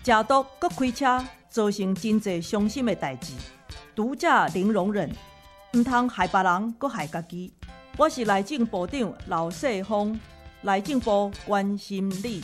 食毒搁开车，造成真侪伤心的代志。拄则零容忍，唔通害别人，搁害家己。我是内政部长刘世峰，内政部关心你。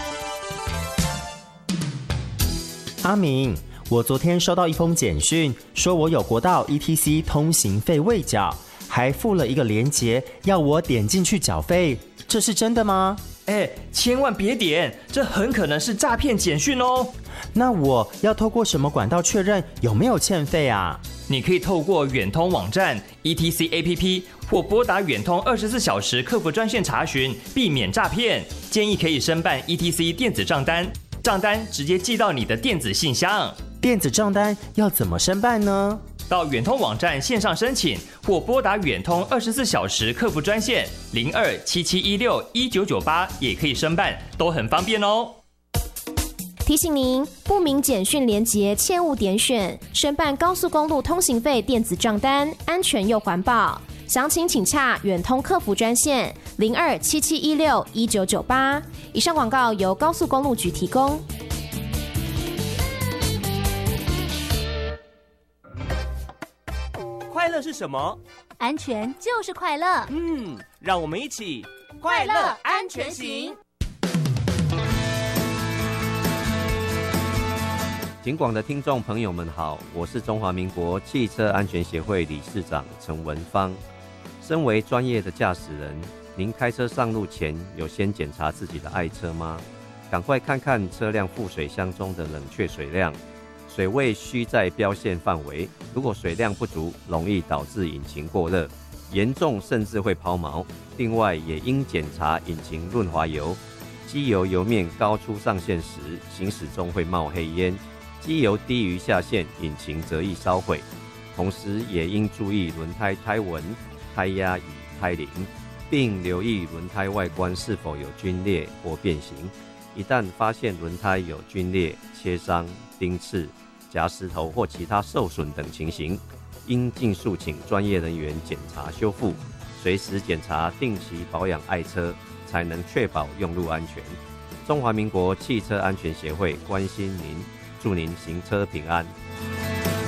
阿明，我昨天收到一封简讯，说我有国道 ETC 通行费未缴，还附了一个连结，要我点进去缴费，这是真的吗？ 千万别点，这很可能是诈骗简讯哦。 那我要透过什么管道确认有没有欠费啊？ 你可以透过远通网站、ETC APP 或拨打远通24小时客服专线查询，避免诈骗。建议可以申办 ETC 电子账单，账单直接寄到你的电子信箱。 电子账单要怎么申办呢？ 到远通网站线上申请，或拨打远通24小时客服专线0277161998也可以申办，都很方便哦。 提醒您，不明简讯连结切勿点选。申办高速公路通行费电子账单，安全又环保。详情请洽远通客服专线0277161998。以上广告由高速公路局提供。 快乐是什么？ 安全就是快乐。 让我们一起快乐安全行。 警广的听众朋友们好，我是中华民国汽车安全协会理事长陈文芳。身为专业的驾驶人，您开车上路前有先检查自己的爱车吗？赶快看看车辆副水箱中的冷却水量，水位需在标线范围，如果水量不足，容易导致引擎过热，严重甚至会抛锚。另外也应检查引擎润滑油，机油油面高出上限时，行驶中会冒黑烟，机油低于下限，引擎则易烧毁。同时也应注意轮胎胎纹、胎压与胎龄，并留意轮胎外观是否有皲裂或变形。一旦发现轮胎有皲裂、切伤、钉刺、夹石头或其他受损等情形，应尽速请专业人员检查修复，随时检查定期保养爱车，才能确保用路安全。中华民国汽车安全协会关心您，祝您行车平安。